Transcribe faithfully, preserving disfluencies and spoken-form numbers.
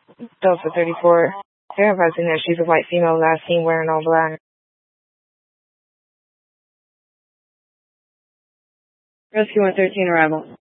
Delta thirty-four, verifying that she's a white female last seen wearing all black. Rescue one thirteen arrival.